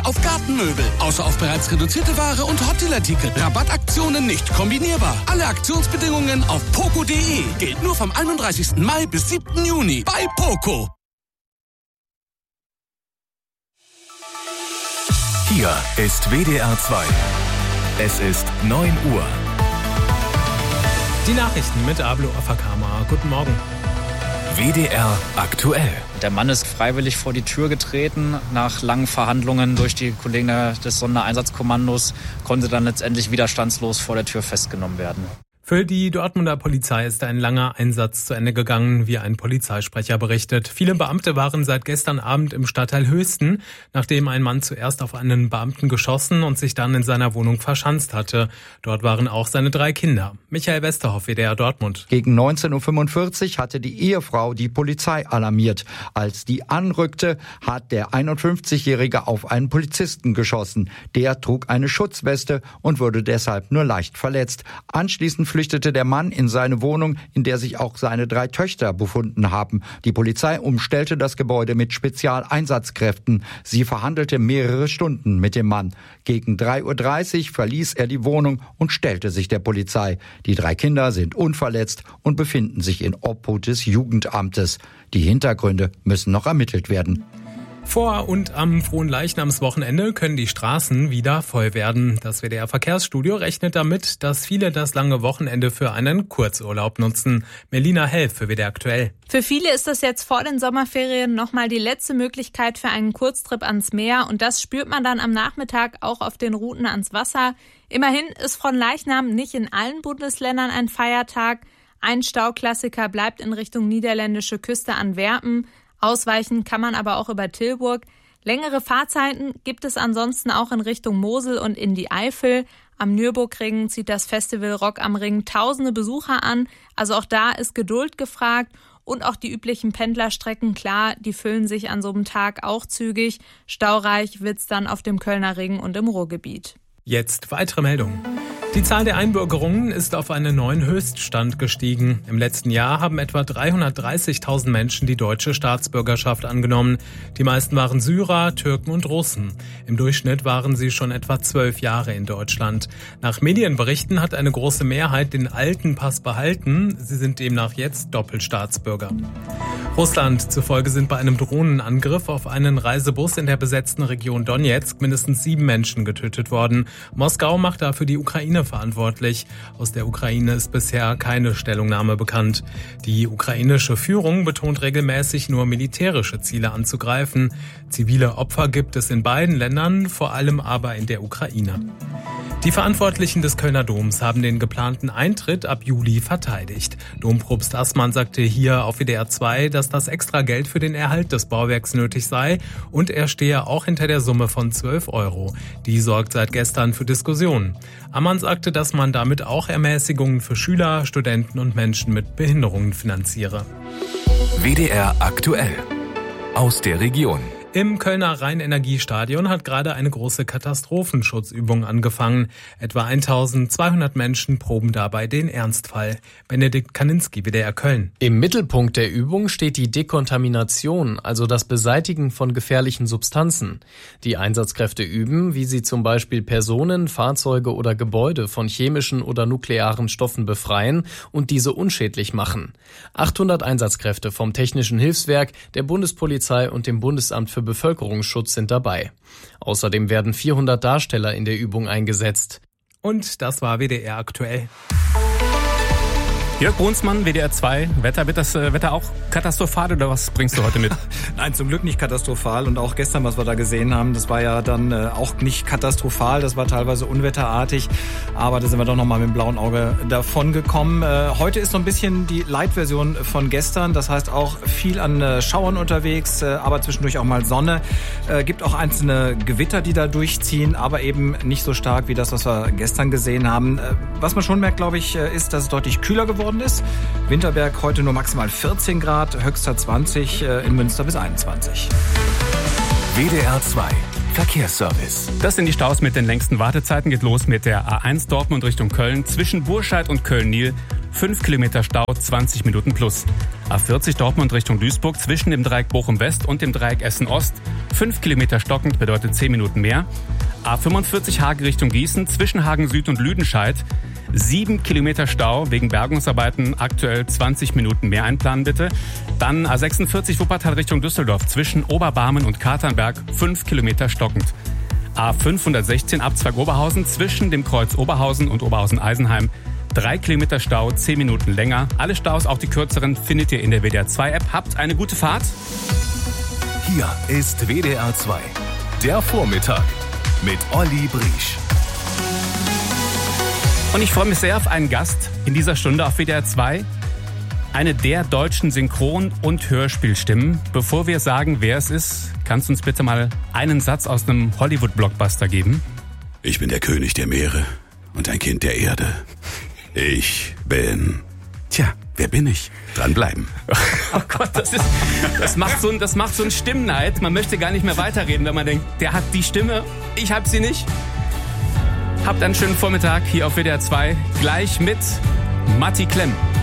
Rabatt auf Gartenmöbel. Außer auf bereits reduzierte Ware und Hotdeal-Artikel. Rabattaktionen nicht kombinierbar. Alle Aktionsbedingungen auf poco.de. Gilt nur vom 31. Mai bis 7. Juni bei Poco. Hier ist WDR 2. Es ist 9 Uhr. Die Nachrichten mit Ablo Afakama. Guten Morgen. WDR aktuell. Der Mann ist freiwillig vor die Tür getreten. Nach langen Verhandlungen durch die Kollegen des Sondereinsatzkommandos konnte dann letztendlich widerstandslos vor der Tür festgenommen werden. Für die Dortmunder Polizei ist ein langer Einsatz zu Ende gegangen, wie ein Polizeisprecher berichtet. Viele Beamte waren seit gestern Abend im Stadtteil Höchsten, nachdem ein Mann zuerst auf einen Beamten geschossen und sich dann in seiner Wohnung verschanzt hatte. Dort waren auch seine 3 Kinder. Michael Westerhoff, WDR Dortmund. Gegen 19.45 Uhr hatte die Ehefrau die Polizei alarmiert. Als die anrückte, hat der 51-Jährige auf einen Polizisten geschossen. Der trug eine Schutzweste und wurde deshalb nur leicht verletzt. Anschließend flüchtete der Mann in seine Wohnung, in der sich auch seine 3 Töchter befunden haben. Die Polizei umstellte das Gebäude mit mehrere Stunden mit dem Mann. Gegen 3.30 Uhr verließ er die Wohnung und stellte sich der Polizei. Die 3 Kinder sind unverletzt und befinden sich in Obhut des Jugendamtes. Die Hintergründe müssen noch ermittelt werden. Vor und am Fronleichnamswochenende können die Straßen wieder voll werden. Das WDR Verkehrsstudio rechnet damit, dass viele das lange Wochenende für einen Kurzurlaub nutzen. Melina Helf für WDR aktuell. Für viele ist das jetzt vor den Sommerferien nochmal die letzte Möglichkeit für einen Kurztrip ans Meer. Und das spürt man dann am Nachmittag auch auf den Routen ans Wasser. Immerhin ist Fronleichnam nicht in allen Bundesländern ein Feiertag. Ein Stauklassiker bleibt in Richtung niederländische Küste Antwerpen. Ausweichen kann man aber auch über Tilburg. Längere Fahrzeiten gibt es ansonsten auch in Richtung Mosel und in die Eifel. Am Nürburgring zieht das Festival Rock am Ring tausende Besucher an. Also auch da ist Geduld gefragt. Und auch die üblichen Pendlerstrecken, klar, die füllen sich an so einem Tag auch zügig. Staureich wird's dann auf dem Kölner Ring und im Ruhrgebiet. Jetzt weitere Meldungen. Die Zahl der Einbürgerungen ist auf einen neuen Höchststand gestiegen. Im letzten Jahr haben etwa 330.000 Menschen die deutsche Staatsbürgerschaft angenommen. Die meisten waren Syrer, Türken und Russen. Im Durchschnitt waren sie schon etwa 12 Jahre in Deutschland. Nach Medienberichten hat eine große Mehrheit den alten Pass behalten. Sie sind demnach jetzt Doppelstaatsbürger. Russland zufolge sind bei einem Drohnenangriff auf einen Reisebus in der besetzten Region Donetsk mindestens 7 Menschen getötet worden. Moskau macht dafür die Ukraine verantwortlich. Aus der Ukraine ist bisher keine Stellungnahme bekannt. Die ukrainische Führung betont regelmäßig, nur militärische Ziele anzugreifen. Zivile Opfer gibt es in beiden Ländern, vor allem aber in der Ukraine. Die Verantwortlichen des Kölner Doms haben den geplanten Eintritt ab Juli verteidigt. Dompropst Assmann sagte hier auf WDR 2, dass das extra Geld für den Erhalt des Bauwerks nötig sei und er stehe auch hinter der Summe von 12 €. Die sorgt seit gestern für Diskussionen. Ammann sagte, dass man damit auch Ermäßigungen für Schüler, Studenten und Menschen mit Behinderungen finanziere. WDR aktuell. Aus der Region. Im Kölner Rheinenergiestadion hat gerade eine große Katastrophenschutzübung angefangen. Etwa 1200 Menschen proben dabei den Ernstfall. Benedikt Kaninski, WDR Köln. Im Mittelpunkt der Übung steht die Dekontamination, also das Beseitigen von gefährlichen Substanzen. Die Einsatzkräfte üben, wie sie zum Beispiel Personen, Fahrzeuge oder Gebäude von chemischen oder nuklearen Stoffen befreien und diese unschädlich machen. 800 Einsatzkräfte vom Technischen Hilfswerk, der Bundespolizei und dem Bundesamt für Bevölkerungsschutz sind dabei. Außerdem werden 400 Darsteller in der Übung eingesetzt. Und das war WDR aktuell. Jörg Brunsmann, WDR 2. Wird das Wetter auch katastrophal oder was bringst du heute mit? Nein, zum Glück nicht katastrophal. Und auch gestern, was wir da gesehen haben, das war ja dann auch nicht katastrophal. Das war teilweise unwetterartig. Aber da sind wir doch nochmal mit dem blauen Auge davon gekommen. Heute ist so ein bisschen die Light-Version von gestern. Das heißt auch viel an Schauern unterwegs, aber zwischendurch auch mal Sonne. Gibt auch einzelne Gewitter, die da durchziehen, aber eben nicht so stark wie das, was wir gestern gesehen haben. Was man schon merkt, glaube ich, ist, dass es deutlich kühler geworden ist. Winterberg heute nur maximal 14 Grad, höchster 20, in Münster bis 21. WDR 2 Verkehrsservice. Das sind die Staus mit den längsten Wartezeiten. Geht los mit der A1 Dortmund Richtung Köln. Zwischen Burscheid und Köln-Nil 5 Kilometer Stau, 20 Minuten plus. A40 Dortmund Richtung Duisburg zwischen dem Dreieck Bochum West und dem Dreieck Essen Ost. 5 Kilometer stockend bedeutet 10 Minuten mehr. A45 Hagen Richtung Gießen zwischen Hagen Süd und Lüdenscheid. 7 Kilometer Stau wegen Bergungsarbeiten, aktuell 20 Minuten mehr einplanen bitte. Dann A46 Wuppertal Richtung Düsseldorf zwischen Oberbarmen und Katernberg, 5 Kilometer stockend. A516 Abzweig Oberhausen zwischen dem Kreuz Oberhausen und Oberhausen-Eisenheim. 3 Kilometer Stau, 10 Minuten länger. Alle Staus, auch die kürzeren, findet ihr in der WDR 2 App. Habt eine gute Fahrt. Hier ist WDR 2, der Vormittag mit Olli Briesch. Und ich freue mich sehr auf einen Gast in dieser Stunde auf WDR 2. Eine der deutschen Synchron- und Hörspielstimmen. Bevor wir sagen, wer es ist, kannst du uns bitte mal einen Satz aus einem Hollywood-Blockbuster geben? Ich bin der König der Meere und ein Kind der Erde. Ich bin... Tja, wer bin ich? Dranbleiben. Oh Gott, das macht so einen Stimmneid. Man möchte gar nicht mehr weiterreden, wenn man denkt, der hat die Stimme, ich hab sie nicht. Habt einen schönen Vormittag hier auf WDR 2. Gleich mit Matti Klemm.